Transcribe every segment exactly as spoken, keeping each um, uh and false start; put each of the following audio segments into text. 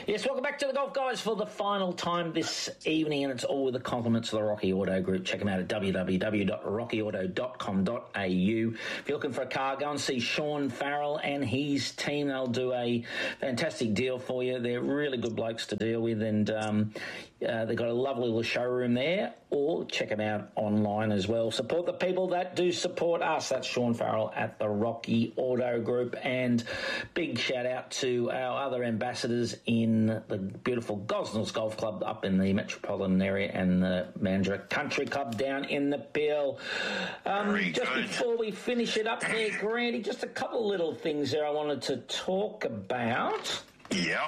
Yes, welcome back to the Golf Guys for the final time this evening, and it's all with the compliments of the Rocky Auto Group. Check them out at w w w dot rocky auto dot com dot a u. If you're looking for a car, go and see Sean Farrell and his team. They'll do a fantastic deal for you. They're really good blokes to deal with, and um, uh, they've got a lovely little showroom there, or check them out online as well. Support the people that do support us. That's Sean Farrell at the Rocky Auto Group, and big shout out to our other ambassadors in the beautiful Gosnells Golf Club up in the metropolitan area and the Mandurah Country Club down in the Peel. Um, just good. Before we finish it up there, Grandy, just a couple of little things there I wanted to talk about. Yeah.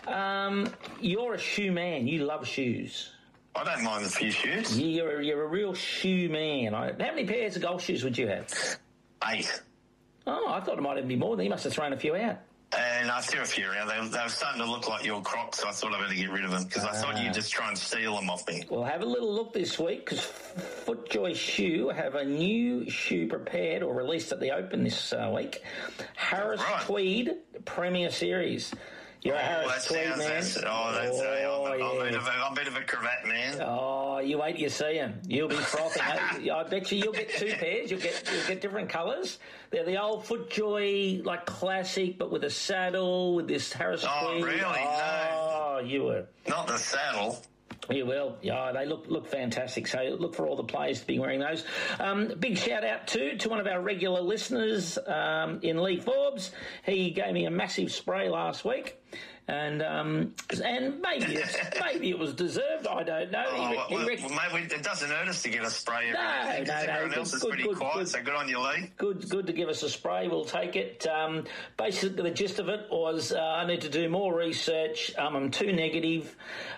Um, you're a shoe man. You love shoes. I don't mind a few shoes. You're, you're a real shoe man. I, how many pairs of golf shoes would you have? Eight. Oh, I thought it might even be more than you. must have thrown a few out. And I threw a few around. They, they were starting to look like your Crocs, so I thought I better get rid of them because I uh, thought you'd just try and steal them off me. Well, have a little look this week because FootJoy Shoe have a new shoe prepared or released at the Open this uh, week. Harris right. Tweed Premier Series. You're a oh, Harris Tweed man. That's, oh, that's oh, I'm, yeah. I'm, a bit of a, I'm a bit of a cravat man. Oh, you wait till you see him. You'll be frothing. I bet you you'll get two pairs. You'll get you'll get different colours. They're the old FootJoy, like classic, but with a saddle, with this Harris oh, Tweed. Really? Oh, no. you were. Not the saddle. You will. Yeah, they look look fantastic. So look for all the players to be wearing those. Um, big shout out too to one of our regular listeners um, in Lee Forbes. He gave me a massive spray last week. And um, and maybe it's, maybe it was deserved. I don't know. Oh, he, well, he rec- well, maybe it doesn't hurt us to get a spray. No, every no, no. Everyone Good, else is good, pretty good, quiet, good. so good on you, Lee. Good, good to give us a spray. We'll take it. Um, basically, the gist of it was uh, I need to do more research. Um, I'm too negative.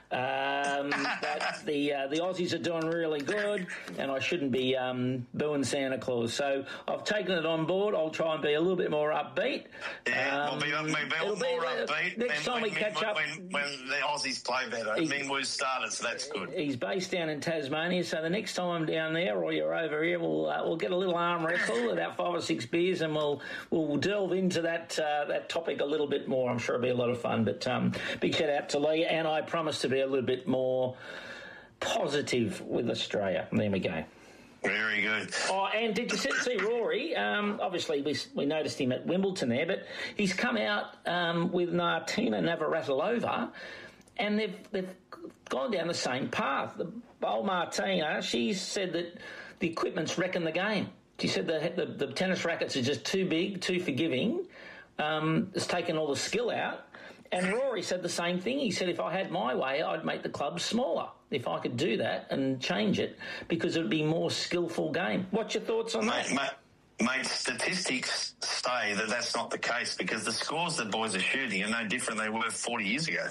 Um, but the uh, the Aussies are doing really good, and I shouldn't be um, booing Santa Claus. So I've taken it on board. I'll try and be a little bit more upbeat. Yeah, um, we'll be, we'll be it'll more be, upbeat. Next when, time we when, catch when, up. When, when the Aussies play better. I mean, we've started, so that's good. He's based down in Tasmania, so the next time I'm down there or you're over here, we'll uh, we'll get a little arm wrestle, about five or six beers, and we'll we'll delve into that uh, that topic a little bit more. I'm sure it'll be a lot of fun. But um, big shout out to Lee, and I promise to be a little bit more positive with Australia. There we go. Very good. Oh, and did you see, see Rory? Um, obviously, we we noticed him at Wimbledon there, but he's come out um, with Martina Navratilova, and they've they've gone down the same path. The old Martina, she said that the equipment's wrecking the game. She said that the, the tennis rackets are just too big, too forgiving. Um, it's taken all the skill out. And Rory said the same thing. He said, if I had my way, I'd make the club smaller. If I could do that and change it, because it would be a more skillful game. What's your thoughts on mate, that? Mate, mate, statistics say that that's not the case because the scores that boys are shooting are no different than they were forty years ago.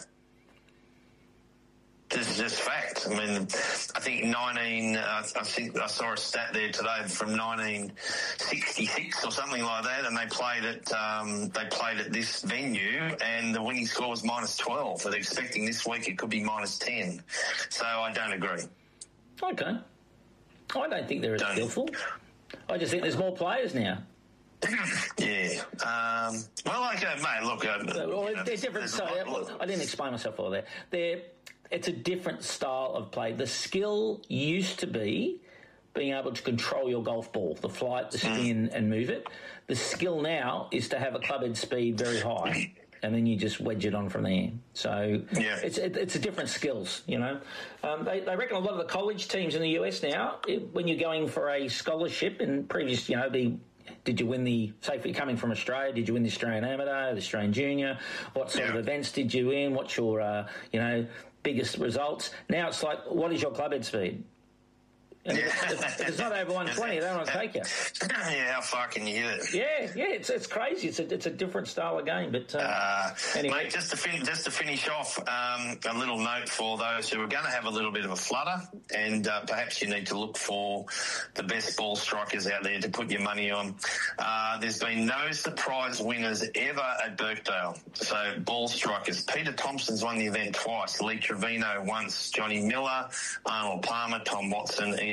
This is just fact. I mean, I think nineteen. Uh, I think I saw a stat there today from nineteen sixty-six or something like that, and they played at um, they played at this venue, and the winning score was minus twelve. So they're expecting this week it could be minus ten. So I don't agree. Okay, I don't think they're as don't. skillful. I just think there's more players now. Yeah. Um, well, okay, mate. Look, uh, well, they're different. So, I didn't explain myself all there. They're It's a different style of play. The skill used to be being able to control your golf ball, the flight, the spin, and move it. The skill now is to have a club head speed very high, and then you just wedge it on from there. So yeah. it's it, it's a different skills, you know. Um, they, they reckon a lot of the college teams in the U S now, it, when you're going for a scholarship in previous, you know, the did you win the, say if you're coming from Australia, did you win the Australian Amateur, the Australian Junior? What sort yeah. of events did you win? What's your, uh, you know, biggest results? Now it's like, what is your club head speed? And yeah. if, if it's not over one twenty, they don't want to take you. Yeah, how far can you hit it? Yeah, yeah, it's it's crazy. It's a it's a different style of game. But uh, uh, anyway, mate, just to fin- just to finish off, um, a little note for those who are going to have a little bit of a flutter, and uh, perhaps you need to look for the best ball strikers out there to put your money on. Uh, there's been no surprise winners ever at Birkdale. So ball strikers, Peter Thompson's won the event twice. Lee Trevino once. Johnny Miller, Arnold Palmer, Tom Watson, Ian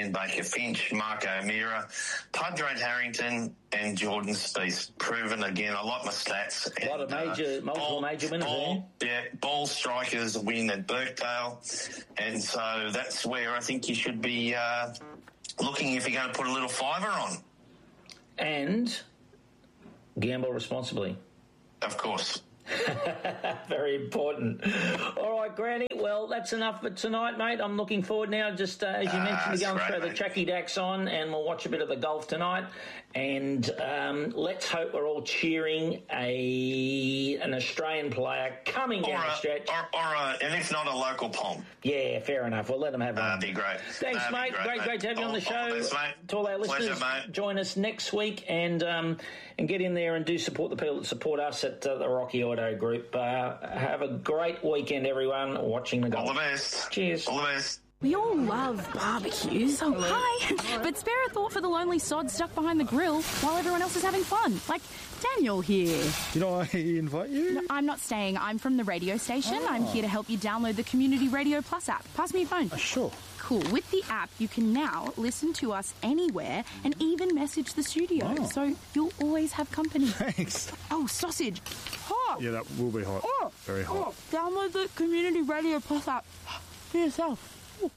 Ian Baker Finch, Mark O'Meara, Padron Harrington, and Jordan Spieth. Proven again. I like my stats. A lot of major, uh, multiple ball, major winners ball, there. Yeah, ball strikers win at Birkdale. And so that's where I think you should be uh, looking if you're going to put a little fiver on. And gamble responsibly. Of course. Very important. All right, Granny. Well, that's enough for tonight, mate. I'm looking forward now. Just uh, as you uh, mentioned, we're going to throw mate. the Chucky Dax on, and we'll watch a bit of the golf tonight. And um, let's hope we're all cheering a an Australian player coming or down a, the stretch. Or, or a, and if not, a local pom. Yeah, fair enough. We'll let them have one. That'd be great. Thanks, That'd mate. Great, great, mate. great to have you all, on the show. All the best, mate. To all our Pleasure, listeners, mate. join us next week and um, and get in there and do support the people that support us at uh, the Rocky Auto Group. Uh, have a great weekend, everyone, watching the golf. All the best. Cheers. All the best. We all love barbecues. Oh, hi. But spare a thought for the lonely sod stuck behind the grill while everyone else is having fun. Like Daniel here. Did I invite you? No, I'm not staying. I'm from the radio station. Oh. I'm here to help you download the Community Radio Plus app. Pass me your phone. Uh, sure. Cool. With the app, you can now listen to us anywhere and even message the studio. Oh. So you'll always have company. Thanks. Oh, sausage. Hot. Yeah, that will be hot. Oh. Very hot. Oh. Download the Community Radio Plus app for yourself.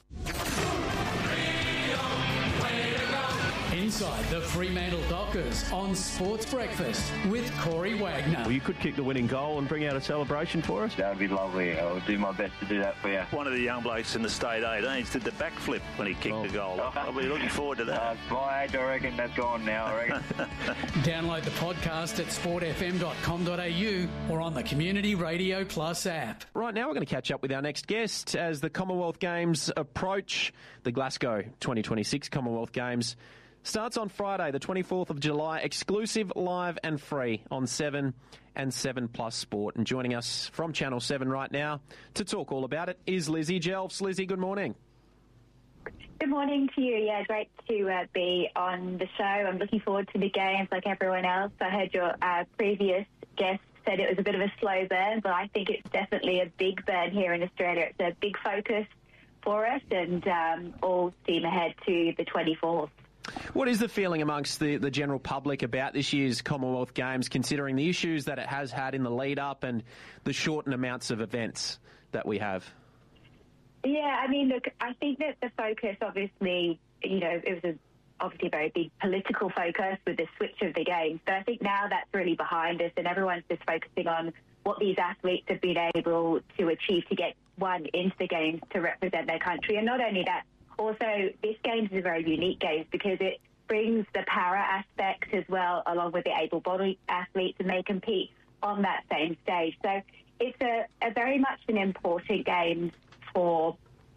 Inside the Fremantle Dockers on Sports Breakfast with Corey Wagner. Well, you could kick the winning goal and bring out a celebration for us. That would be lovely. I'll do my best to do that for you. One of the young blokes in the state eighteens did the backflip when he kicked oh. the goal. I'll be looking forward to that. Uh, my age, I reckon that's gone now, I reckon. Download the podcast at sport f m dot com dot a u or on the Community Radio Plus app. Right now we're going to catch up with our next guest as the Commonwealth Games approach. The Glasgow twenty twenty-six Commonwealth Games starts on Friday, the twenty-fourth of July, exclusive, live and free on seven and seven Plus Sport. And joining us from Channel seven right now to talk all about it is Lizzie Jelfs. Lizzie, good morning. Good morning to you. Yeah, great to uh, be on the show. I'm looking forward to the games like everyone else. I heard your uh, previous guest said it was a bit of a slow burn, but I think it's definitely a big burn here in Australia. It's a big focus for us and um, all steam ahead to the twenty-fourth. What is the feeling amongst the, the general public about this year's Commonwealth Games, considering the issues that it has had in the lead-up and the shortened amounts of events that we have? Yeah, I mean, look, I think that the focus, obviously, you know, it was a, obviously a very big political focus with the switch of the games, but I think now that's really behind us and everyone's just focusing on what these athletes have been able to achieve to get one into the games to represent their country. And not only that, also, this Games is a very unique Games because it brings the para aspect as well, along with the able-bodied athletes, and they compete on that same stage. So it's a, a very much an important Games for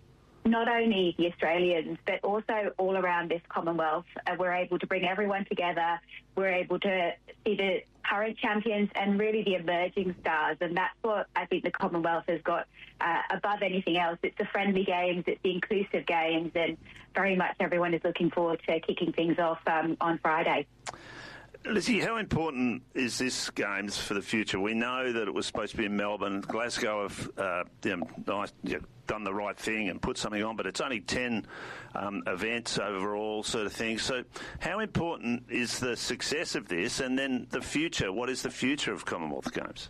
not only the Australians, but also all around this Commonwealth. Uh, we're able to bring everyone together. We're able to see the current champions and really the emerging stars. And that's what I think the Commonwealth has got uh, above anything else. It's the friendly games, it's the inclusive games, and very much everyone is looking forward to kicking things off um, on Friday. Lizzie, how important is this Games for the future? We know that it was supposed to be in Melbourne. Glasgow have uh, you know, nice, you know, done the right thing and put something on, but it's only ten um, events overall sort of thing. So how important is the success of this and then the future? What is the future of Commonwealth Games?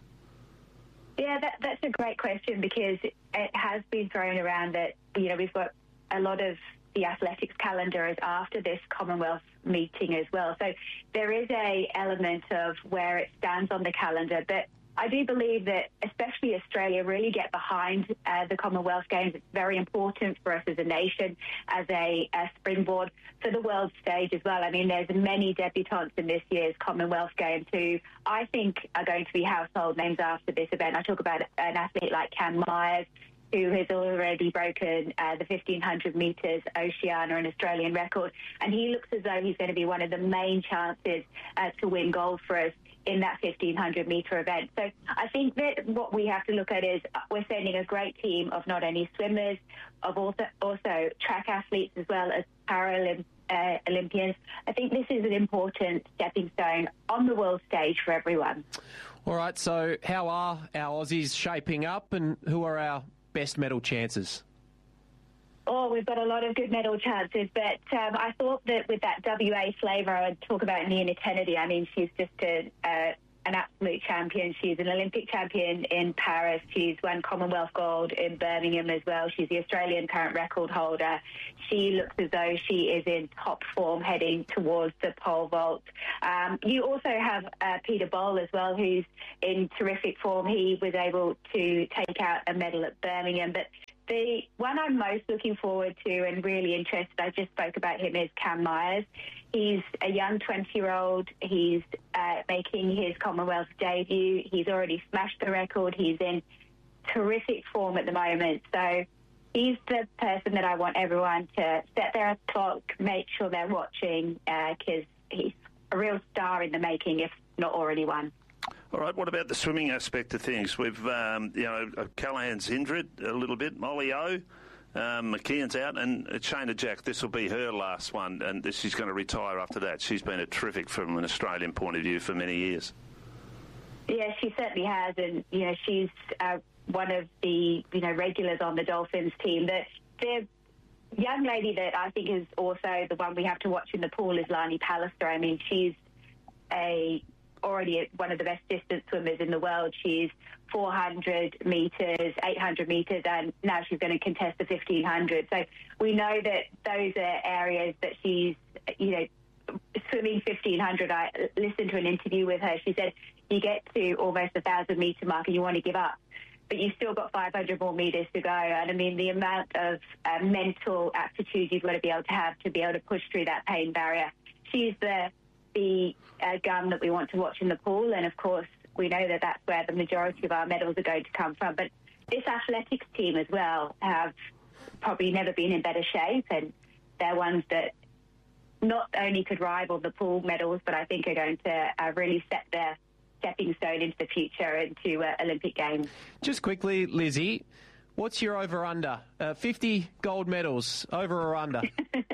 Yeah, that, that's a great question because it has been thrown around that, you know, we've got a lot of the athletics calendar is after this Commonwealth meeting as well. So there is a element of where it stands on the calendar, but I do believe that especially Australia really get behind uh, the Commonwealth Games. It's very important for us as a nation, as a, a springboard for the world stage as well. I mean, there's many debutants in this year's Commonwealth Games who I think are going to be household names after this event. I talk about an athlete like Cam Myers, who has already broken uh, the fifteen hundred metres Oceania, an Australian record. And he looks as though he's going to be one of the main chances uh, to win gold for us in that fifteen hundred metre event. So I think that what we have to look at is we're sending a great team of not only swimmers, of also, also track athletes as well as Paralympians. Uh, Olympians. I think this is an important stepping stone on the world stage for everyone. All right, so how are our Aussies shaping up and who are our best medal chances? Oh, we've got a lot of good medal chances, but um, I thought that with that W A flavour, I would talk about Niamh Kennedy. I mean, she's just a, uh, an absolute champion. She's an Olympic champion in Paris. She's won Commonwealth gold in Birmingham as well. She's the Australian current record holder. She looks as though she is in top form heading towards the pole vault. Um, you also have uh, Peter Boll as well, who's in terrific form. He was able to take out a medal at Birmingham, but the one I'm most looking forward to and really interested, I just spoke about him, is Cam Myers. He's a young twenty-year-old. He's uh, making his Commonwealth debut. He's already smashed the record. He's in terrific form at the moment. So he's the person that I want everyone to set their clock, make sure they're watching, because uh, he's a real star in the making, if not already one. All right, what about the swimming aspect of things? We've, um, you know, Callahan's injured a little bit, Molly O, um, McKeon's out, and Shayna Jack, this will be her last one, and she's going to retire after that. She's been a terrific from an Australian point of view for many years. Yeah, she certainly has, and, you know, she's uh, one of the, you know, regulars on the Dolphins team. The, the young lady that I think is also the one we have to watch in the pool is Lani Pallister. I mean, she's a... already one of the best distance swimmers in the world. She's four hundred metres, eight hundred metres, and now she's going to contest the fifteen hundred. So we know that those are areas that she's, you know, swimming fifteen hundred. I listened to an interview with her. She said, you get to almost a one thousand metre mark and you want to give up, but you've still got five hundred more metres to go. And, I mean, the amount of uh, mental aptitude you've got to be able to have to be able to push through that pain barrier. She's the the uh, gun that we want to watch in the pool, and of course we know that that's where the majority of our medals are going to come from. But this athletics team as well have probably never been in better shape, and they're ones that not only could rival the pool medals, but I think are going to uh, really set their stepping stone into the future, into uh, Olympic Games. Just quickly, Lizzie, what's your over-under? Uh, fifty gold medals, over or under?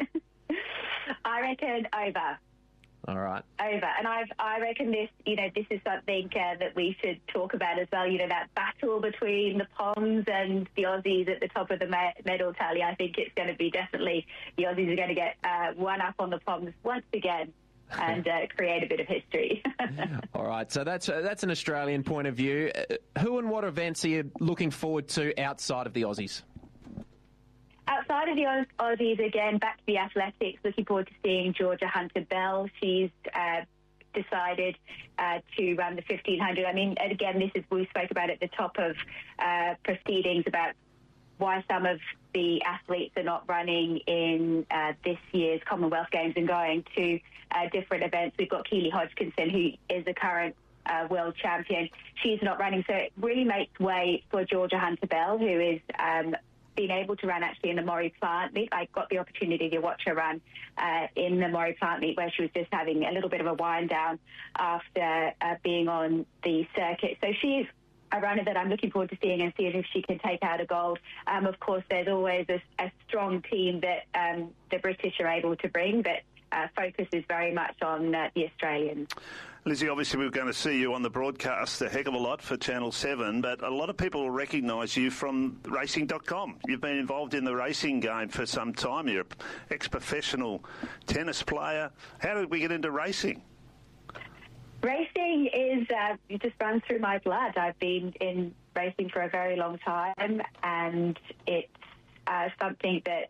I reckon over. All right. Over. And I've, I reckon this, you know, this is something uh, that we should talk about as well. You know, that battle between the Poms and the Aussies at the top of the me- medal tally. I think it's going to be definitely, the Aussies are going to get uh, one up on the Poms once again and uh, create a bit of history. All right. So that's, uh, that's an Australian point of view. Uh, who and what events are you looking forward to outside of the Aussies? Outside of the Auss- Aussies, again, back to the athletics, looking forward to seeing Georgia Hunter-Bell. She's uh, decided uh, to run the fifteen hundred. I mean, and again, this is, we spoke about at the top of uh, proceedings about why some of the athletes are not running in uh, this year's Commonwealth Games and going to uh, different events. We've got Keely Hodgkinson, who is the current uh, world champion. She's not running, so it really makes way for Georgia Hunter-Bell, who is... Um, been able to run actually in the Maury Plant meet. I got the opportunity to watch her run uh, in the Maury Plant meet, where she was just having a little bit of a wind down after uh, being on the circuit. So she's a runner that I'm looking forward to seeing and seeing if she can take out a gold. Um, of course, there's always a, a strong team that um, the British are able to bring, but uh, focus is very much on uh, the Australians. Lizzie, obviously we're going to see you on the broadcast a heck of a lot for Channel seven, but a lot of people will recognise you from racing dot com. You've been involved in the racing game for some time. You're an ex-professional tennis player. How did we get into racing? Racing is, uh, it just runs through my blood. I've been in racing for a very long time, and it's uh, something that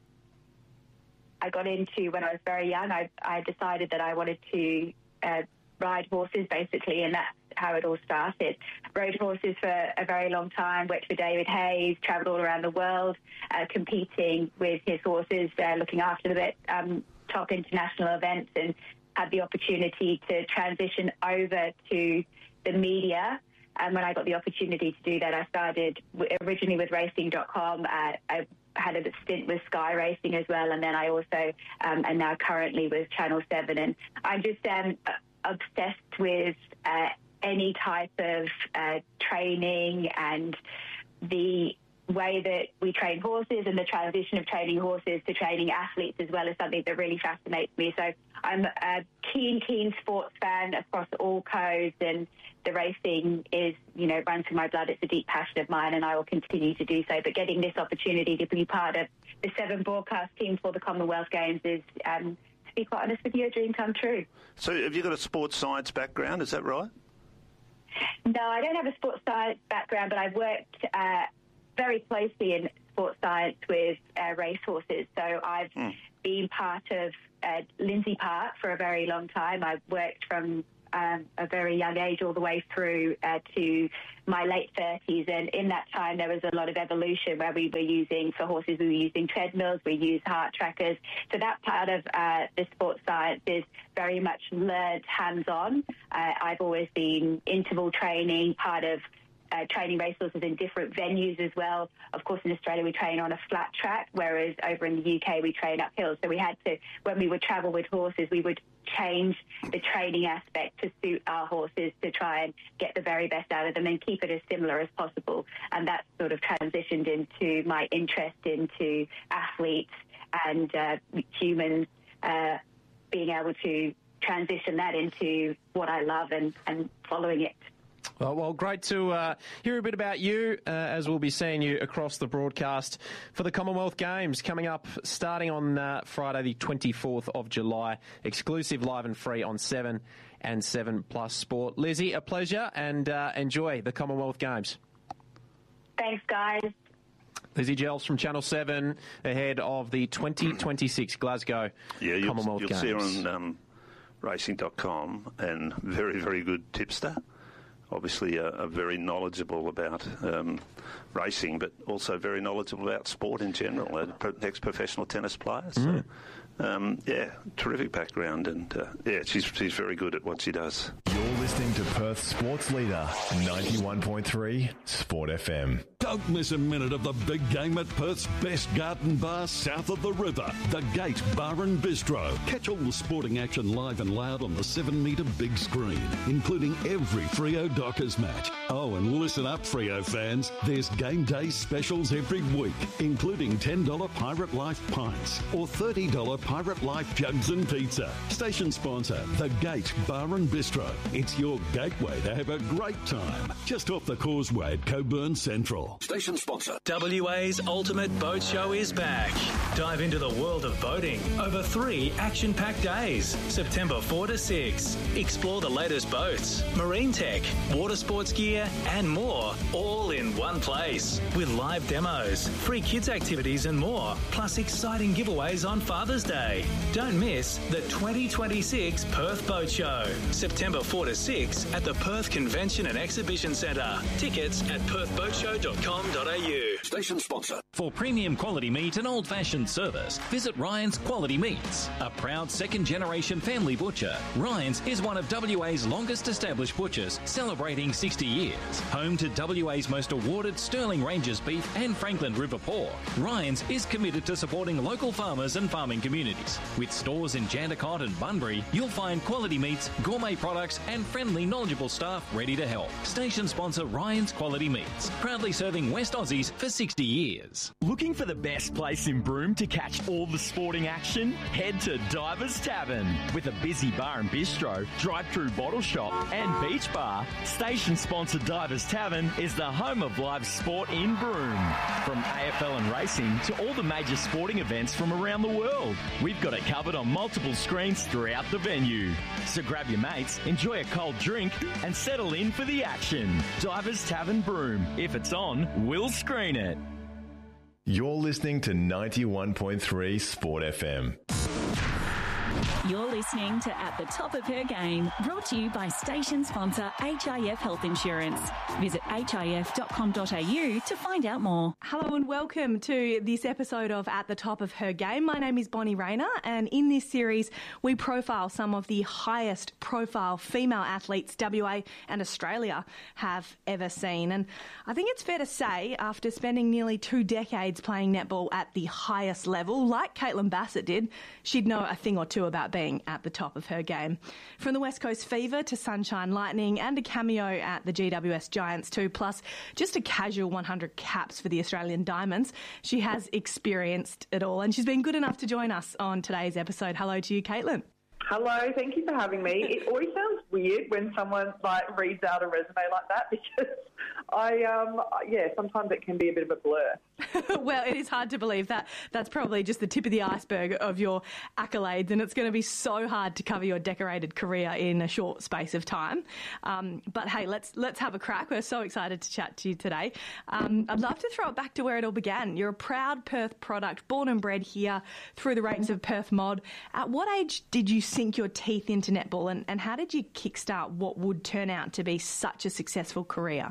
I got into when I was very young. I, I decided that I wanted to uh, ride horses, basically, and that's how it all started. Rode horses for a very long time, worked for David Hayes, travelled all around the world, uh, competing with his horses, uh, looking after the um, top international events, and had the opportunity to transition over to the media. And when I got the opportunity to do that, I started originally with racing dot com. Uh, I had a stint with Sky Racing as well, and then I also um, am now currently with Channel seven. And I'm just um, obsessed with uh, any type of uh, training and the way that we train horses and the transition of training horses to training athletes as well is something that really fascinates me. So I'm a keen, keen sports fan across all codes, and the racing is, you know, runs through my blood. It's a deep passion of mine, and I will continue to do so. But getting this opportunity to be part of the seven broadcast team for the Commonwealth Games is, um, to be quite honest with you, a dream come true. So have you got a sports science background, is that right? No, I don't have a sports science background, but I've worked uh, very closely in sports science with uh, racehorses. So I've mm. been part of uh, Lindsay Park for a very long time. I've worked from um, a very young age all the way through uh, to my late thirties. And in that time, there was a lot of evolution where we were using, for horses, we were using treadmills, we used heart trackers. So that part of uh, the sports science is very much learned hands-on. Uh, I've always been interval training, part of Uh, training racehorses in different venues as well. Of course, in Australia, we train on a flat track, whereas over in the U K, we train uphill. So we had to, when we would travel with horses, we would change the training aspect to suit our horses to try and get the very best out of them and keep it as similar as possible. And that sort of transitioned into my interest into athletes and uh, humans, uh, being able to transition that into what I love and, and following it. Well, well, great to uh, hear a bit about you uh, as we'll be seeing you across the broadcast for the Commonwealth Games coming up starting on uh, Friday the twenty-fourth of July. Exclusive, live and free on seven and seven Plus Sport. Lizzie, a pleasure, and uh, enjoy the Commonwealth Games. Thanks, guys. Lizzie Gels from Channel seven ahead of the twenty twenty-six Glasgow yeah, you'll, Commonwealth you'll Games. You'll see her on um, racing dot com, and very, very good tipster. Obviously, uh, are very knowledgeable about um, racing, but also very knowledgeable about sport in general. Uh, ex-professional tennis player. So, mm. um, yeah, terrific background, and uh, yeah, she's she's very good at what she does. You're listening to Perth Sports Leader, ninety-one point three Sport F M. Don't miss a minute of the big game at Perth's best garden bar south of the river, the Gate Bar and Bistro. Catch all the sporting action live and loud on the seven metre big screen, including every Freo Dockers match. Oh, and listen up, Freo fans. There's game day specials every week, including ten dollars Pirate Life pints or thirty dollars Pirate Life jugs and pizza. Station sponsor, the Gate Bar and Bistro. It's your gateway to have a great time. Just off the causeway at Coburn Central. Station sponsor. W A's Ultimate Boat Show is back. Dive into the world of boating over three action-packed days, September fourth to sixth. Explore the latest boats, marine tech, water sports gear, and more, all in one place. With live demos, free kids activities and more, plus exciting giveaways on Father's Day. Don't miss the twenty twenty-six Perth Boat Show, September fourth to sixth at the Perth Convention and Exhibition Centre. Tickets at perth boat show dot com dot a u. Station sponsor. For premium quality meat and old-fashioned service, visit Ryan's Quality Meats. A proud second-generation family butcher, Ryan's is one of W A's longest-established butchers, celebrating sixty years. Home to W A's most awarded Sterling Ranges beef and Franklin River pork, Ryan's is committed to supporting local farmers and farming communities. With stores in Jandakot and Bunbury, you'll find quality meats, gourmet products, and friendly, knowledgeable staff ready to help. Station sponsor Ryan's Quality Meats, proudly serving West Aussies for sixty years. Looking for the best place in Broome to catch all the sporting action? Head to Divers Tavern. With a busy bar and bistro, drive-through bottle shop and beach bar, station sponsor Divers Tavern is the home of live sport in Broome. From A F L and racing to all the major sporting events from around the world, we've got it covered on multiple screens throughout the venue. So grab your mates, enjoy a cold drink and settle in for the action. Divers Tavern Broome. If it's on, we'll screen it. You're listening to ninety-one point three Sport F M. You're listening to At the Top of Her Game, brought to you by station sponsor H I F Health Insurance. Visit h i f dot com dot a u to find out more. Hello and welcome to this episode of At the Top of Her Game. My name is Bonnie Rayner, and in this series we profile some of the highest profile female athletes W A and Australia have ever seen. And I think it's fair to say, after spending nearly two decades playing netball at the highest level, like Caitlin Bassett did, she'd know a thing or two to about being at the top of her game. From the West Coast Fever to Sunshine Lightning and a cameo at the G W S Giants too, plus just a casual one hundred caps for the Australian Diamonds, she has experienced it all, and she's been good enough to join us on today's episode. Hello to you, Caitlin. Hello, thank you for having me. It always sounds weird when someone like reads out a resume like that because I, um, yeah, sometimes it can be a bit of a blur. Well, it is hard to believe that. That's probably just the tip of the iceberg of your accolades, and it's going to be so hard to cover your decorated career in a short space of time. Um, but hey, let's let's have a crack. We're so excited to chat to you today. Um, I'd love to throw it back to where it all began. You're a proud Perth product, born and bred here through the ranks of Perth Mod. At what age did you sink your teeth into netball, and, and how did you kickstart what would turn out to be such a successful career?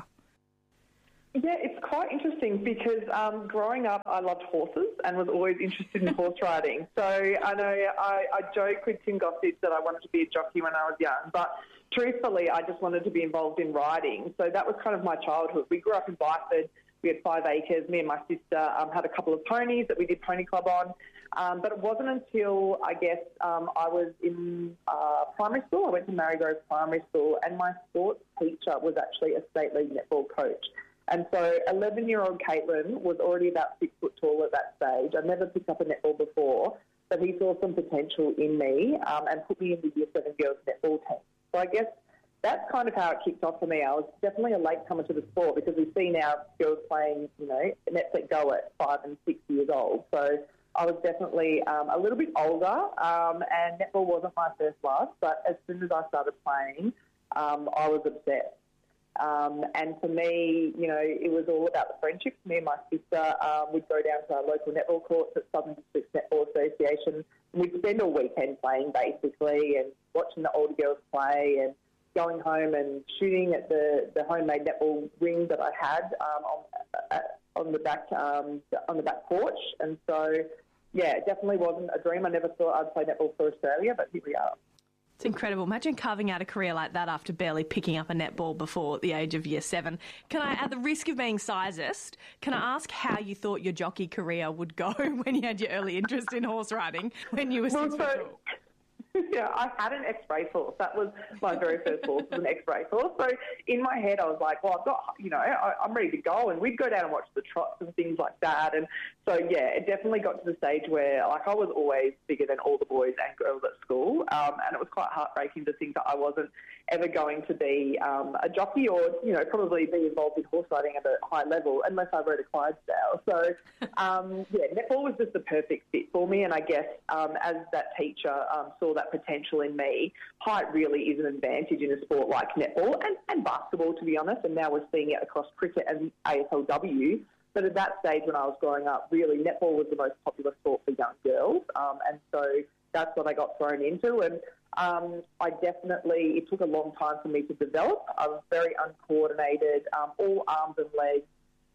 Yeah, it's quite interesting because um, growing up I loved horses and was always interested in horse riding. So I know I, I joke with Tim Gossage that I wanted to be a jockey when I was young, but truthfully I just wanted to be involved in riding. So that was kind of my childhood. We grew up in Byford. We had five acres. Me and my sister um, had a couple of ponies that we did pony club on. Um, but it wasn't until, I guess, um, I was in uh, primary school. I went to Marygrove Primary School, and my sports teacher was actually a state league netball coach. And so eleven-year-old Caitlin was already about six foot tall at that stage. I'd never picked up a netball before, but he saw some potential in me um, and put me in the Year seven girls netball team. So I guess that's kind of how it kicked off for me. I was definitely a latecomer to the sport because we see now girls playing, you know, nets that go at five and six years old. So I was definitely um, a little bit older, um, and netball wasn't my first love, but as soon as I started playing, um, I was obsessed. Um, and for me, you know, it was all about the friendships. Me and my sister um, would go down to our local netball courts at Southern District Netball Association. We'd spend all weekend playing, basically, and watching the older girls play and going home and shooting at the, the homemade netball ring that I had um, on, uh, on the back um, on the back porch. And so, yeah, it definitely wasn't a dream. I never thought I'd play netball for Australia, but here we are. It's incredible. Imagine carving out a career like that after barely picking up a netball before the age of year seven. Can I, at the risk of being sizist, can I ask how you thought your jockey career would go when you had your early interest in horse riding when you were well, six so, foot tall? Yeah, I had an ex-racehorse. That was my very first horse, was an ex-racehorse. So in my head, I was like, well, I've got, you know, I, I'm ready to go. And we'd go down and watch the trots and things like that. And so, yeah, it definitely got to the stage where, like, I was always bigger than all the boys and girls at school. Um, and it was quite heartbreaking to think that I wasn't ever going to be um, a jockey or, you know, probably be involved in horse riding at a high level unless I rode a Clydesdale. So, um, yeah, netball was just the perfect fit for me. And I guess um, as that teacher um, saw that potential in me, height really is an advantage in a sport like netball and, and basketball, to be honest. And now we're seeing it across cricket and A F L W. But at that stage when I was growing up, really, netball was the most popular sport for young girls. Um, and so that's what I got thrown into. And um, I definitely, it took a long time for me to develop. I was very uncoordinated, um, all arms and legs.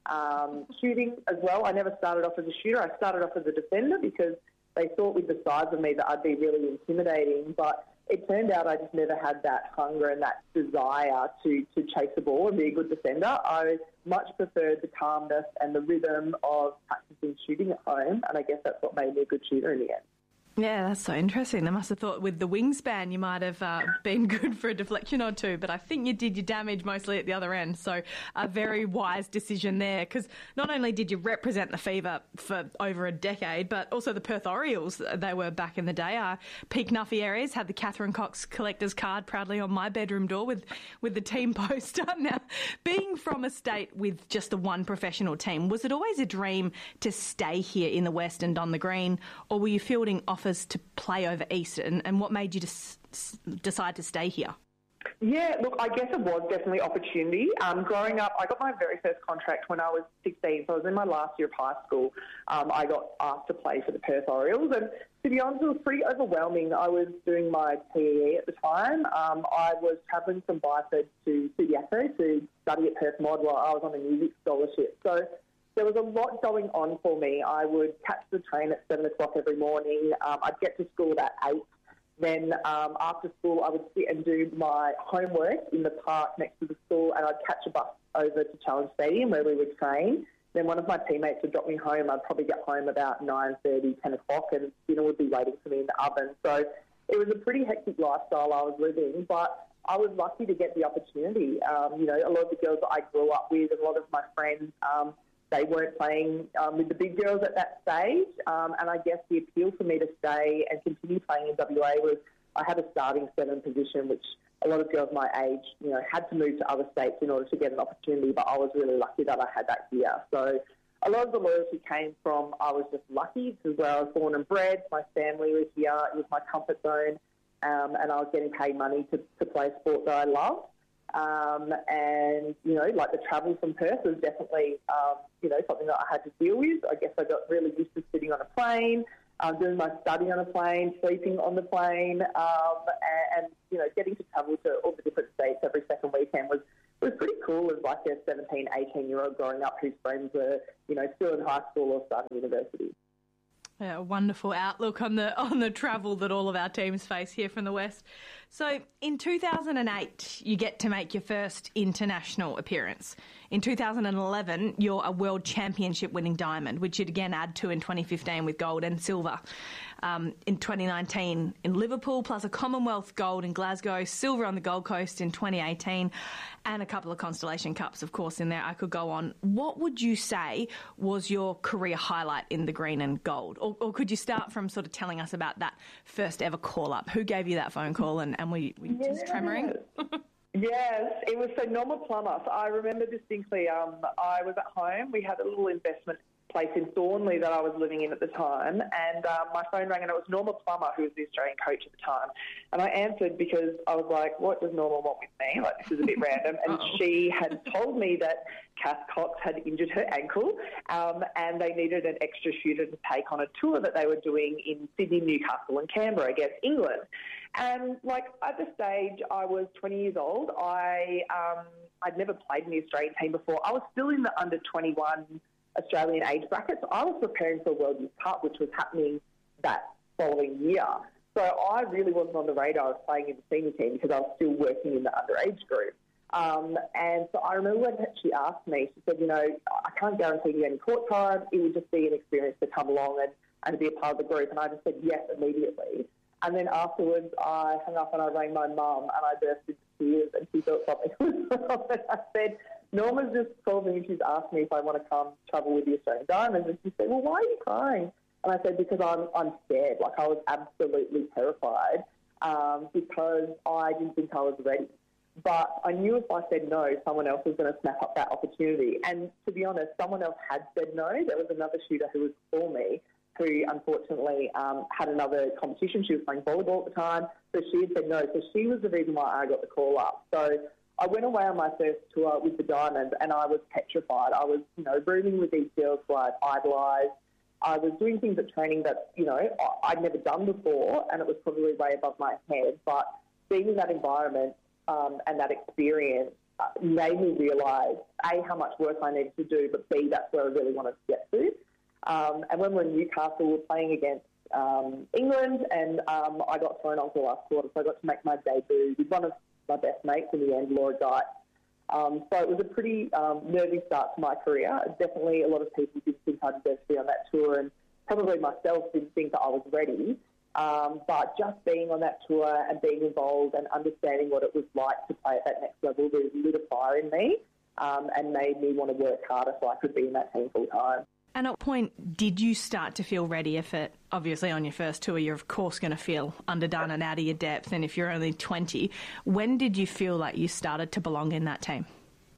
Um, shooting as well. I never started off as a shooter. I started off as a defender because they thought with the size of me that I'd be really intimidating. But it turned out I just never had that hunger and that desire to, to chase the ball and be a good defender. I much preferred the calmness and the rhythm of practicing shooting at home, and I guess that's what made me a good shooter in the end. Yeah, that's so interesting. They must have thought with the wingspan you might have uh, been good for a deflection or two, but I think you did your damage mostly at the other end. So a very wise decision there, because not only did you represent the Fever for over a decade, but also the Perth Orioles, they were back in the day. Uh, Peak Nuffy areas had the Catherine Cox collector's card proudly on my bedroom door with, with the team poster. Now, being from a state with just the one professional team, was it always a dream to stay here in the West and on the green, or were you fielding offers to play over East, and, and what made you des- decide to stay here? Yeah, look, I guess it was definitely opportunity. Um, growing up, I got my very first contract when I was sixteen, so I was in my last year of high school. Um, I got asked to play for the Perth Orioles, and to be honest, it was pretty overwhelming. I was doing my P E at the time. Um, I was travelling from Byford to Subiaco to study at Perth Mod while I was on a music scholarship. So there was a lot going on for me. I would catch the train at seven o'clock every morning. Um, I'd get to school at eight. Then um, after school, I would sit and do my homework in the park next to the school, and I'd catch a bus over to Challenge Stadium where we would train. Then one of my teammates would drop me home. I'd probably get home about nine thirty, ten o'clock, and dinner would be waiting for me in the oven. So it was a pretty hectic lifestyle I was living, but I was lucky to get the opportunity. Um, you know, a lot of the girls that I grew up with and a lot of my friends, um, they weren't playing um, with the big girls at that stage. Um, and I guess the appeal for me to stay and continue playing in W A was I had a starting seven position, which a lot of girls my age, you know, had to move to other states in order to get an opportunity, but I was really lucky that I had that here. So a lot of the loyalty came from I was just lucky. This is where I was born and bred. My family was here. It was my comfort zone. Um, and I was getting paid money to, to play a sport that I loved. Um, and, you know, like the travel from Perth was definitely, um, you know, something that I had to deal with. I guess I got really used to sitting on a plane, um, doing my study on a plane, sleeping on the plane, um, and, and, you know, getting to travel to all the different states every second weekend was, was pretty cool as like a seventeen, eighteen-year-old growing up whose friends were, you know, still in high school or starting university. Yeah, a wonderful outlook on the on the travel that all of our teams face here from the West. So in two thousand eight, you get to make your first international appearance. In two thousand eleven, you're a World Championship winning diamond, which you'd again add to in twenty fifteen with gold and silver. Um, in twenty nineteen in Liverpool, plus a Commonwealth gold in Glasgow, silver on the Gold Coast in twenty eighteen, and a couple of Constellation Cups, of course, in there. I could go on. What would you say was your career highlight in the green and gold? Or, or could you start from sort of telling us about that first ever call-up? Who gave you that phone call, and, and were you, were you yes. just tremoring? Yes, it was so Norma Plummer. So I remember distinctly, um, I was at home. We had a little investment place in Thornley that I was living in at the time, and um, my phone rang and it was Norma Plummer, who was the Australian coach at the time. And I answered because I was like, what does Norma want with me? Like, this is a bit random. And Uh-oh. She had told me that Cass Cox had injured her ankle um, and they needed an extra shooter to take on a tour that they were doing in Sydney, Newcastle and Canberra against England. And, like, at the stage, I was twenty years old. I, um, I'd never played in the Australian team before. I was still in the under twenty-one Australian age bracket. So I was preparing for World Youth Cup, which was happening that following year. So I really wasn't on the radar of playing in the senior team because I was still working in the underage group. Um, and so I remember when she asked me, she said, you know, I can't guarantee you any court time. It would just be an experience to come along and, and be a part of the group. And I just said yes immediately. And then afterwards, I hung up and I rang my mum and I burst into tears and she thought something was wrong. And I said, Norma's just called me and she's asked me if I want to come travel with the Australian Diamonds. And she said, well, why are you crying? And I said, because I'm I'm scared. Like, I was absolutely terrified um, because I didn't think I was ready. But I knew if I said no, someone else was going to snap up that opportunity. And to be honest, someone else had said no. There was another shooter who was for me who unfortunately um, had another competition. She was playing volleyball at the time. So she had said no. So she was the reason why I got the call up. So I went away on my first tour with the Diamonds and I was petrified. I was, you know, rooming with these girls who I'd idolised. I was doing things at training that, you know, I'd never done before and it was probably way above my head. But being in that environment um, and that experience uh, made me realise, A, how much work I needed to do, but B, that's where I really wanted to get to. Um, and when we were in Newcastle, we were playing against um, England and um, I got thrown off the last quarter, so I got to make my debut with one of my best mates in the end, Laura Dyke. Um, so it was a pretty um, nervy start to my career. Definitely a lot of people didn't think I deserved to be on that tour and probably myself didn't think that I was ready. Um, but just being on that tour and being involved and understanding what it was like to play at that next level really lit a fire in me um, and made me want to work harder so I could be in that team full time. And at what point did you start to feel ready? If it, obviously on your first tour, you're of course going to feel underdone and out of your depth. And if you're only twenty, when did you feel like you started to belong in that team?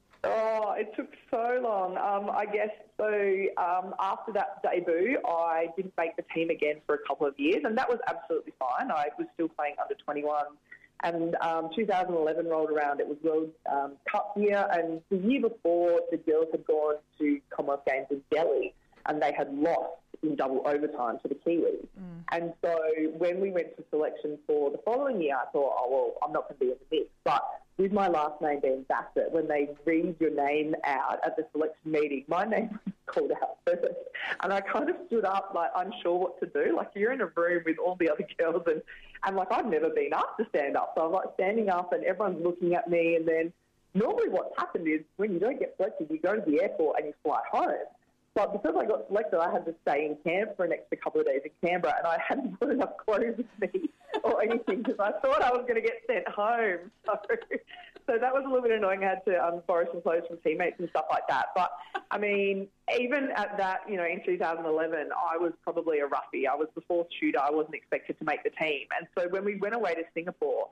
Oh, it took so long. Um, I guess so. Um, after that debut, I didn't make the team again for a couple of years, and that was absolutely fine. I was still playing under twenty-one. And um, two thousand eleven rolled around. It was World um, Cup year, and the year before, the girls had gone to Commonwealth Games in Delhi, and they had lost in double overtime to the Kiwis. Mm. And so when we went to selection for the following year, I thought, oh, well, I'm not going to be in the mix. But with my last name being Bassett, when they read your name out at the selection meeting, my name was called out first. And I kind of stood up, like, unsure what to do. Like, you're in a room with all the other girls, and, and like, I've never been asked to stand up. So I was, like, standing up, and everyone's looking at me. And then normally what's happened is when you don't get selected, you go to the airport and you fly home. But because I got selected, I had to stay in camp for an extra couple of days in Canberra, and I hadn't put enough clothes with me or anything because I thought I was going to get sent home. So, so that was a little bit annoying. I had to um, borrow some clothes from teammates and stuff like that. But, I mean, even at that, you know, in two thousand eleven, I was probably a roughie. I was the fourth shooter. I wasn't expected to make the team. And so when we went away to Singapore,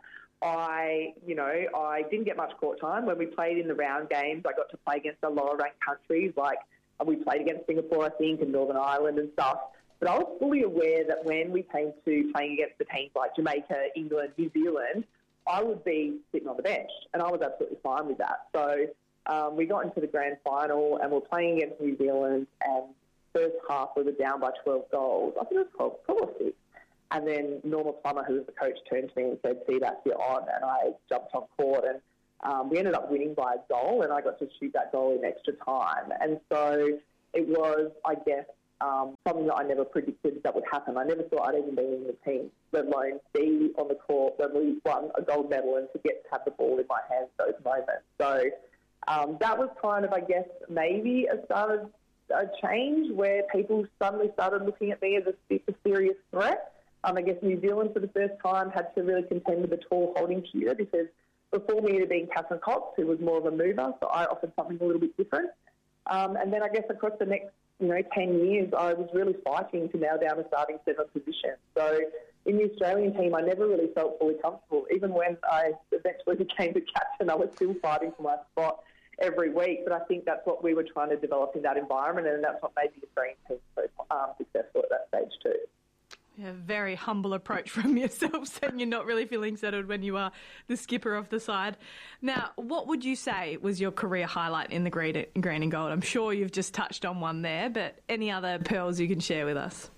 I, you know, I didn't get much court time. When we played in the round games, I got to play against the lower-ranked countries like we played against Singapore, I think, and Northern Ireland and stuff. But I was fully aware that when we came to playing against the teams like Jamaica, England, New Zealand, I would be sitting on the bench, and I was absolutely fine with that. So um, we got into the grand final, and we're playing against New Zealand, and first half we were down by twelve goals. I think it was twelve, twelve or six. And then Norma Plummer, who was the coach, turned to me and said, "See, that's you're on," and I jumped on court, and Um, we ended up winning by a goal, and I got to shoot that goal in extra time. And so it was, I guess, um, something that I never predicted that would happen. I never thought I'd even be in the team, let alone be on the court when we won a gold medal and to get to have the ball in my hands those moments. So um, that was kind of, I guess, maybe a start of a change where people suddenly started looking at me as a, a serious threat. Um, I guess New Zealand, for the first time, had to really contend with a tall holding shooter because before me it had been Catherine Cox, who was more of a mover, so I offered something a little bit different. Um, and then I guess across the next, you know, ten years, I was really fighting to nail down a starting seven position. So in the Australian team, I never really felt fully comfortable. Even when I eventually became the captain, I was still fighting for my spot every week. But I think that's what we were trying to develop in that environment, and that's what made the Australian team so um, successful at that stage too. A very humble approach from yourself, saying you're not really feeling settled when you are the skipper of the side. Now, what would you say was your career highlight in the green, green and gold? I'm sure you've just touched on one there, but any other pearls you can share with us?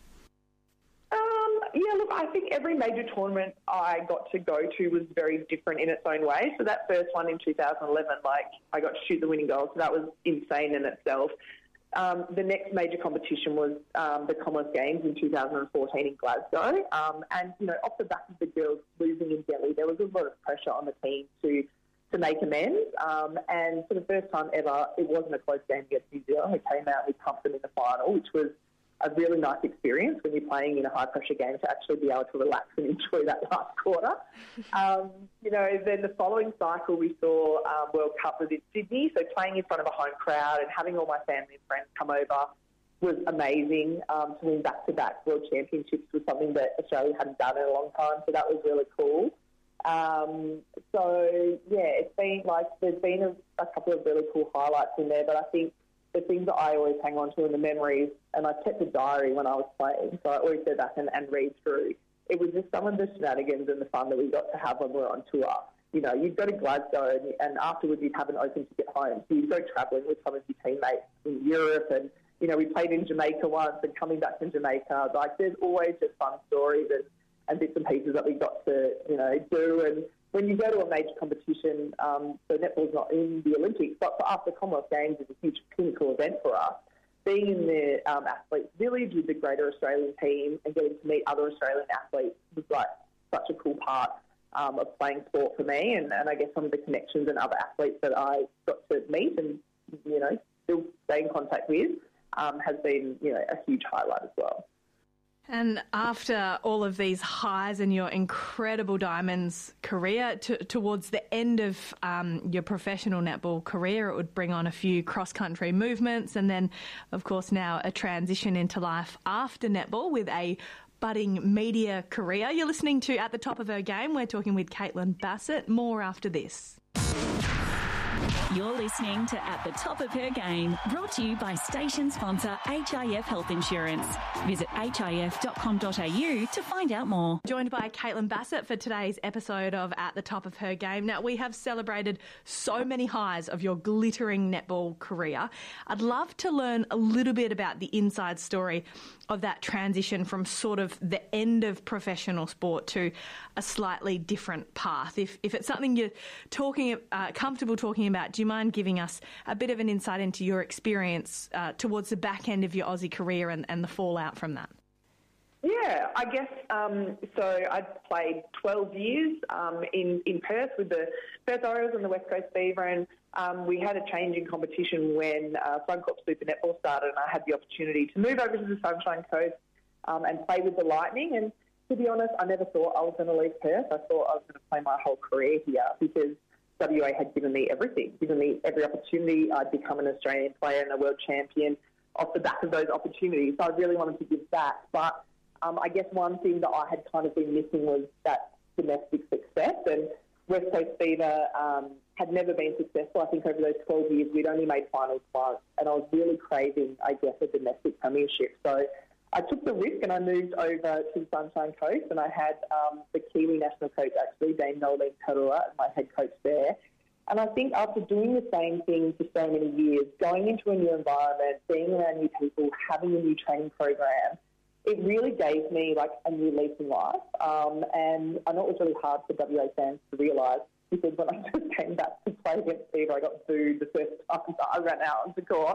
Um, yeah, look, I think every major tournament I got to go to was very different in its own way. So that first one in two thousand eleven, like, I got to shoot the winning goal, so that was insane in itself. Um, the next major competition was um, the Commonwealth Games in two thousand fourteen in Glasgow. Um, and, you know, off the back of the girls losing in Delhi, there was a lot of pressure on the team to to make amends. Um, and for the first time ever, it wasn't a close game against New Zealand. We came out, we pumped them in the final, which was a really nice experience when you're playing in a high-pressure game to actually be able to relax and enjoy that last quarter. Um, you know, then the following cycle we saw um, World Cup was in Sydney, so playing in front of a home crowd and having all my family and friends come over was amazing. Um, to win back-to-back World Championships was something that Australia hadn't done in a long time, so that was really cool. Um, so, yeah, it's been like there's been a, a couple of really cool highlights in there, but I think the things that I always hang on to in the memories, and I kept a diary when I was playing, so I always go back and, and read through. It was just some of the shenanigans and the fun that we got to have when we were on tour. You know, you'd go to Glasgow and, and afterwards you'd have an open ticket home. So you'd go travelling with some of your teammates in Europe and, you know, we played in Jamaica once and coming back from Jamaica. Like, there's always just fun stories and, and bits and pieces that we got to, you know, do. And when you go to a major competition, um, so netball's not in the Olympics, but for us, the Commonwealth Games is a huge pinnacle event for us. Being in the um, athletes' village with the greater Australian team and getting to meet other Australian athletes was like such a cool part um, of playing sport for me, and, and I guess some of the connections and other athletes that I got to meet and, you know, still stay in contact with um, has been, you know, a huge highlight as well. And after all of these highs in your incredible Diamonds career, to, towards the end of um, your professional netball career, it would bring on a few cross-country movements and then, of course, now a transition into life after netball with a budding media career. You're listening to At the Top of Her Game. We're talking with Caitlin Bassett. More after this. You're listening to At the Top of Her Game, brought to you by station sponsor H I F Health Insurance. Visit h i f dot com dot a u to find out more. Joined by Caitlin Bassett for today's episode of At the Top of Her Game. Now, we have celebrated so many highs of your glittering netball career. I'd love to learn a little bit about the inside story of that transition from sort of the end of professional sport to a slightly different path. If if it's something you're talking uh, comfortable talking about, do you mind giving us a bit of an insight into your experience uh, towards the back end of your Aussie career and, and the fallout from that? Yeah, I guess, um, so I played twelve years um, in, in Perth with the Perth Orioles and the West Coast Fever, and um, we had a change in competition when uh, Suncorp Super Netball started, and I had the opportunity to move over to the Sunshine Coast um, and play with the Lightning. And to be honest, I never thought I was going to leave Perth. I thought I was going to play my whole career here because W A had given me everything, given me every opportunity. I'd become an Australian player and a world champion off the back of those opportunities. So I really wanted to give back. But um, I guess one thing that I had kind of been missing was that domestic success. And West Coast Fever um, had never been successful. I think over those twelve years, we'd only made finals once. And I was really craving, I guess, a domestic premiership. So I took the risk and I moved over to the Sunshine Coast, and I had um, the Kiwi national coach, actually, Dame Noeline Taurua, as my head coach there. And I think after doing the same thing for so many years, going into a new environment, being around new people, having a new training program, it really gave me like a new lease in life. Um, and I know it was really hard for W A fans to realise, because when I first came back to play against Fever, I got booed the first time that I ran out on the court.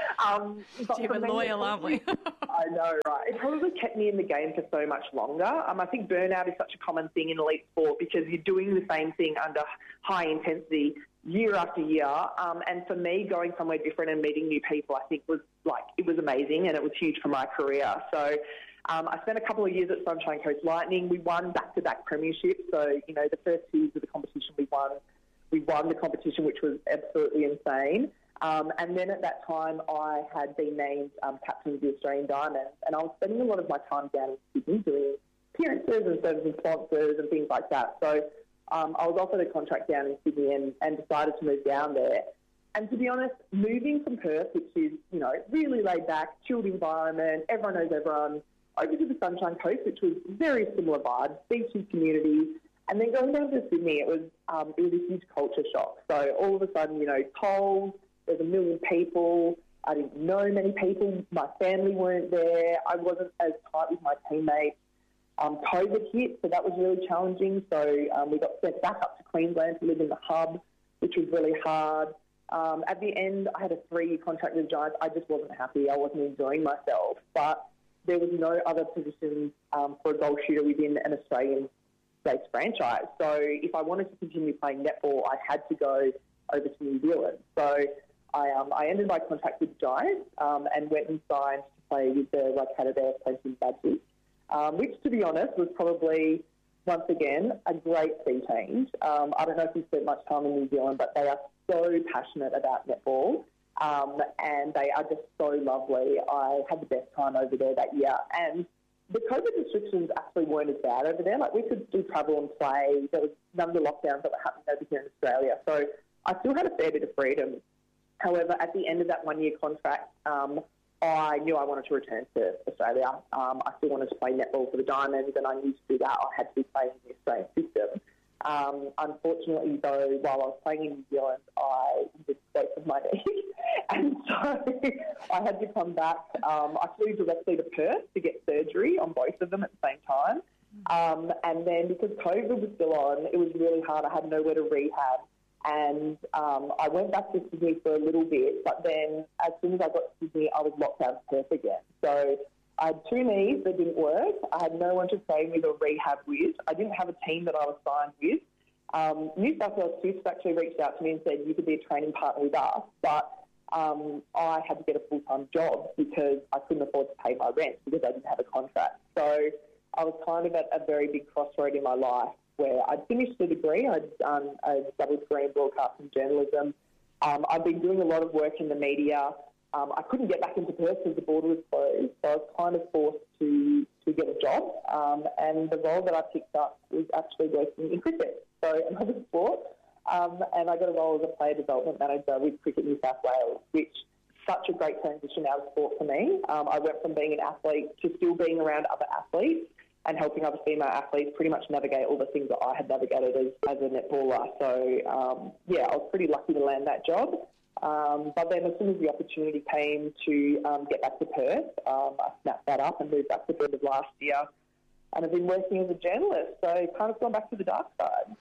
Um, but Gee, we're loyal, aren't we? I know, right? It probably kept me in the game for so much longer. Um, I think burnout is such a common thing in elite sport because you're doing the same thing under high intensity year after year. Um, and for me, going somewhere different and meeting new people, I think was like, it was amazing, and it was huge for my career. So Um, I spent a couple of years at Sunshine Coast Lightning. We won back-to-back premierships. So, you know, the first two years of the competition we won, we won the competition, which was absolutely insane. Um, and then at that time, I had been named um, captain of the Australian Diamonds, and I was spending a lot of my time down in Sydney doing appearances and servicing sponsors and things like that. So um, I was offered a contract down in Sydney and, and decided to move down there. And to be honest, moving from Perth, which is, you know, really laid back, chilled environment, everyone knows everyone, over to the Sunshine Coast, which was very similar vibes, beachy community, and then going down to Sydney, it was um, it was a huge culture shock. So all of a sudden, you know, tolls, there's a million people, I didn't know many people, my family weren't there, I wasn't as tight with my teammates. Um, COVID hit, so that was really challenging. So um, we got sent back up to Queensland to live in the hub, which was really hard. Um, at the end, I had a three-year contract with the Giants. I just wasn't happy. I wasn't enjoying myself, but there was no other positions um, for a goal shooter within an Australian-based franchise. So if I wanted to continue playing netball, I had to go over to New Zealand. So I, um, I ended my contract with the Giants um, and went and signed to play with the Waikato Bears Clemson Badgers, um, which, to be honest, was probably, once again, a great sea change. Um, I don't know if you've spent much time in New Zealand, but they are so passionate about netball. Um, and they are just so lovely. I had the best time over there that year. And the COVID restrictions actually weren't as bad over there. Like, we could do travel and play. There was none of the lockdowns that were happening over here in Australia. So I still had a fair bit of freedom. However, at the end of that one-year contract, um, I knew I wanted to return to Australia. Um, I still wanted to play netball for the Diamonds, and I knew to do that I had to be playing in the Australian system. Um, unfortunately, though, while I was playing in New Zealand, I did both of my knees, and so I had to come back. Um, I flew directly to Perth to get surgery on both of them at the same time, um, and then because COVID was still on, it was really hard. I had nowhere to rehab, and um, I went back to Sydney for a little bit, but then as soon as I got to Sydney, I was locked out of Perth again. So I had two knees that didn't work. I had no one to train with or rehab with. I didn't have a team that I was signed with. Um, New South Wales Chiefs actually reached out to me and said, you could be a training partner with us, but um, I had to get a full-time job because I couldn't afford to pay my rent because I didn't have a contract. So I was kind of at a very big crossroad in my life where I'd finished a degree. I'd done a double degree in broadcasting journalism. Um, I'd been doing a lot of work in the media. Um, I couldn't get back into Perth because the border was closed, so I was kind of forced to, to get a job. Um, and the role that I picked up was actually working in cricket, so another sport. Um, and I got a role as a player development manager with Cricket New South Wales, which such a great transition out of sport for me. Um, I went from being an athlete to still being around other athletes and helping other female athletes pretty much navigate all the things that I had navigated as, as a netballer. So, um, yeah, I was pretty lucky to land that job. Um, but then as soon as the opportunity came to um, get back to Perth, um, I snapped that up and moved back to Perth last year. And I've been working as a journalist, so kind of gone back to the dark side.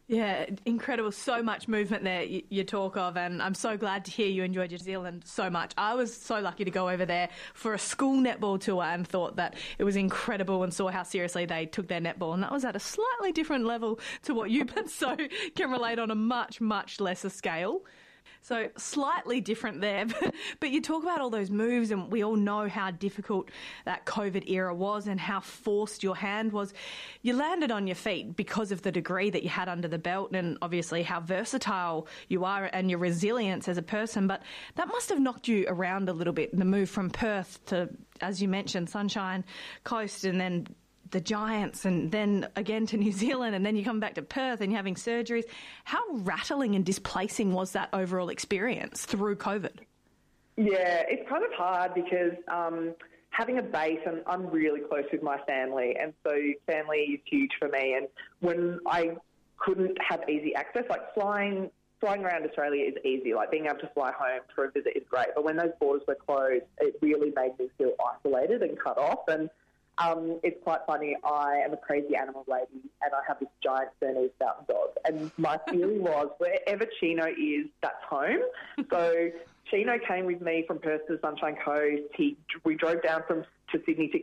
Yeah, incredible. So much movement there you, you talk of, and I'm so glad to hear you enjoyed New Zealand so much. I was so lucky to go over there for a school netball tour and thought that it was incredible and saw how seriously they took their netball, and that was at a slightly different level to what you've been, so can relate on a much, much lesser scale. So slightly different there, but you talk about all those moves, and we all know how difficult that COVID era was and how forced your hand was. You landed on your feet because of the degree that you had under the belt, and obviously how versatile you are and your resilience as a person, but that must have knocked you around a little bit, the move from Perth to, as you mentioned, Sunshine Coast, and then the Giants, and then again to New Zealand, and then you come back to Perth and you're having surgeries. How rattling and displacing was that overall experience through COVID? Yeah, it's kind of hard because um, having a base, and I'm really close with my family, and so family is huge for me. And when I couldn't have easy access, like flying flying around Australia is easy, like being able to fly home for a visit is great. But when those borders were closed, it really made me feel isolated and cut off. And Um, it's quite funny. I am a crazy animal lady, and I have this giant Bernese Mountain Dog. And my theory was, wherever Chino is, that's home. So Chino came with me from Perth to the Sunshine Coast. He, we drove down from to Sydney to